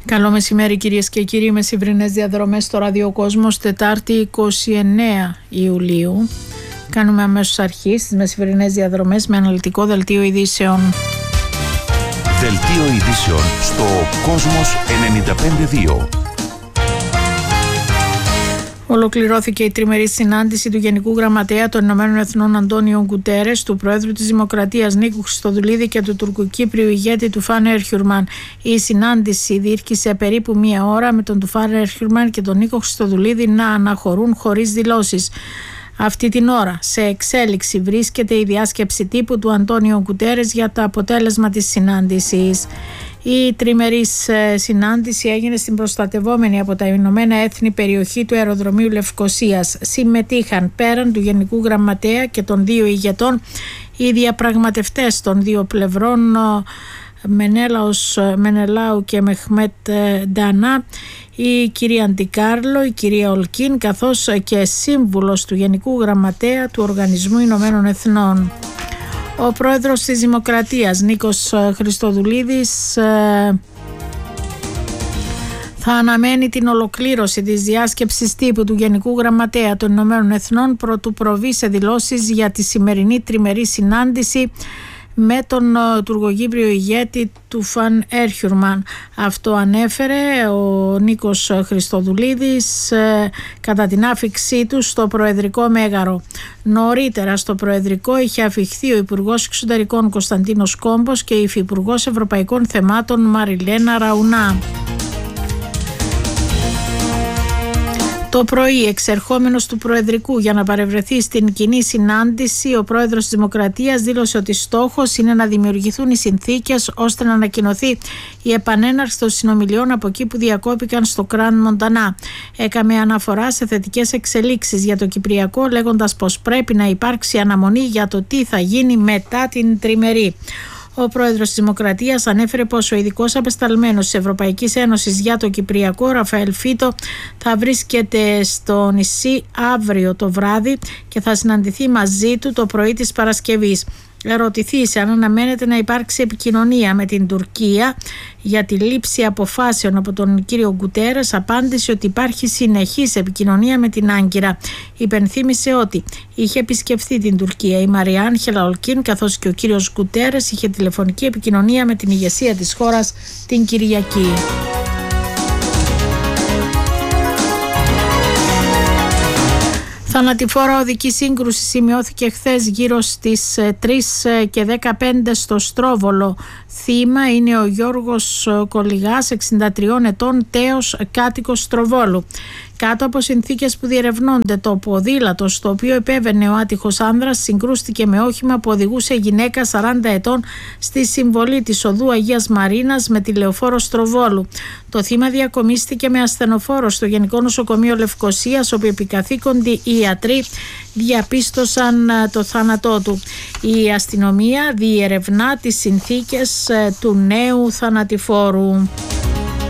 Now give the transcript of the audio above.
Καλό μεσημέρι κυρίες και κύριοι, μεσημβρινές διαδρομές στο ραδιοκόσμος, Τετάρτη 29 Ιουλίου. Κάνουμε αμέσως αρχή στις μεσημβρινές διαδρομές με αναλυτικό δελτίο ειδήσεων. Δελτίο ειδήσεων στο Κόσμος 95.2. Ολοκληρώθηκε η τριμερή συνάντηση του Γενικού Γραμματέα των Ηνωμένων Εθνών Αντώνιο Γκουτέρες, του Προέδρου της Δημοκρατίας Νίκου Χριστοδουλίδη και του Τουρκοκύπριου ηγέτη Τουφάν Έρχιουρμαν. Η συνάντηση διήρκησε περίπου μία ώρα, με τον Τουφάν Έρχιουρμαν και τον Νίκο Χριστοδουλίδη να αναχωρούν χωρίς δηλώσεις. Αυτή την ώρα σε εξέλιξη βρίσκεται η διάσκεψη τύπου του Αντώνιο Γκουτέρες για το αποτέλεσμα της συνάντησης. Η τριμερής συνάντηση έγινε στην προστατευόμενη από τα Ηνωμένα Έθνη περιοχή του αεροδρομίου Λευκωσίας. Συμμετείχαν πέραν του Γενικού Γραμματέα και των δύο ηγετών οι διαπραγματευτές των δύο πλευρών, Μενελάου και Μεχμέτ Ντανά, η κυρία Ντικάρλο, η κυρία Ολκίν, καθώς και σύμβουλος του Γενικού Γραμματέα του Οργανισμού Ηνωμένων Εθνών. Ο πρόεδρος της Δημοκρατίας Νίκος Χριστοδουλίδης θα αναμένει την ολοκλήρωση της διάσκεψης τύπου του Γενικού Γραμματέα των Ηνωμένων Εθνών προτού προβεί σε δηλώσεις για τη σημερινή τριμερή συνάντηση με τον τουρκοκύπριο ηγέτη Τουφάν Έρχιουρμαν. Αυτό ανέφερε ο Νίκος Χριστοδουλίδης κατά την άφιξή του στο Προεδρικό Μέγαρο. Νωρίτερα στο Προεδρικό είχε αφιχθεί ο Υπουργός Εξωτερικών Κωνσταντίνος Κόμπος και η Υφυπουργός Ευρωπαϊκών Θεμάτων Μαριλένα Ραουνά. Το πρωί, εξερχόμενος του Προεδρικού για να παρευρεθεί στην κοινή συνάντηση, ο πρόεδρος της Δημοκρατίας δήλωσε ότι στόχος είναι να δημιουργηθούν οι συνθήκες ώστε να ανακοινωθεί η επανέναρξη των συνομιλιών από εκεί που διακόπηκαν στο Κραν Μοντανά. Έκαμε αναφορά σε θετικές εξελίξεις για το Κυπριακό, λέγοντας πως πρέπει να υπάρξει αναμονή για το τι θα γίνει μετά την τριμερή. Ο πρόεδρος της Δημοκρατίας ανέφερε πως ο ειδικός απεσταλμένος της Ευρωπαϊκής Ένωσης για το Κυπριακό, Ραφαέλ Φίτο, θα βρίσκεται στο νησί αύριο το βράδυ και θα συναντηθεί μαζί του το πρωί της Παρασκευής. Ερωτηθείς αν αναμένεται να υπάρξει επικοινωνία με την Τουρκία για τη λήψη αποφάσεων από τον κύριο Γκουτέρες, απάντησε ότι υπάρχει συνεχής επικοινωνία με την Άγκυρα. Υπενθύμησε ότι είχε επισκεφθεί την Τουρκία η Μαρία Άγχελα Ολκίν, καθώς και ο κύριος Γκουτέρες είχε τηλεφωνική επικοινωνία με την ηγεσία της χώρας την Κυριακή. Θανατηφόρα οδική σύγκρουση σημειώθηκε χθες γύρω στις 3:15 στο Στρόβολο. Θύμα είναι ο Γιώργος Κολιγάς, 63 ετών, τέος κάτοικος Στροβόλου. Κάτω από συνθήκες που διερευνώνται, το ποδήλατο στο οποίο επέβαινε ο άτυχος άνδρας συγκρούστηκε με όχημα που οδηγούσε γυναίκα 40 ετών στη συμβολή της οδού Αγίας Μαρίνας με τη λεωφόρο Στροβόλου. Το θύμα διακομίστηκε με ασθενοφόρο στο Γενικό Νοσοκομείο Λευκωσίας, όπου επικαθήκοντοι οι ιατροί διαπίστωσαν το θάνατό του. Η αστυνομία διερευνά τις συνθήκες του νέου θανατηφόρου.